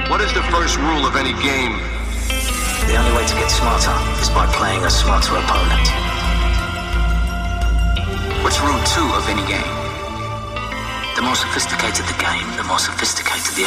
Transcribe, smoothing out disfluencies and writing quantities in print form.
What is the first rule of any game? The only way to get smarter is by playing a smarter opponent. What's rule 2 of any game? The more sophisticated the game, the more sophisticated the